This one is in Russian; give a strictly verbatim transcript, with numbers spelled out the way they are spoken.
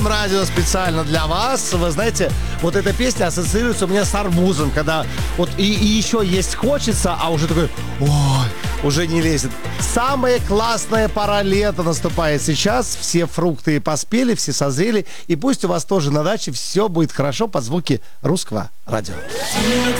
Радио специально для вас. Вы знаете, вот эта песня ассоциируется у меня с арбузом, когда вот и, и еще есть хочется, а уже такой, ой, уже не лезет. Самая классная пора лета наступает сейчас. Все фрукты поспели, все созрели. И пусть у вас тоже на даче все будет хорошо под звуки русского радио.